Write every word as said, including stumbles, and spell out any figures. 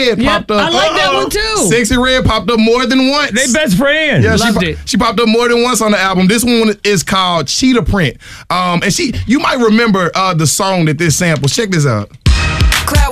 Red Yep, popped up. I like that one too. Sexy Red popped up more than once. They best friends. Yeah, Loved she, it. she popped up more than once on the album. This one is called Cheetah Print. Um, and she, you might remember uh, the song that this samples. Check this out.